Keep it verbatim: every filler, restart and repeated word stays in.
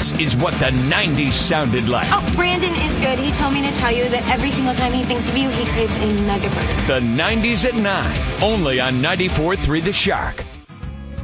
This is what the nineties sounded like. Oh, Brandon is good. He told me to tell you that every single time he thinks of you, he craves a nugget burger. The nineties at nine, only on ninety-four point three The Shark.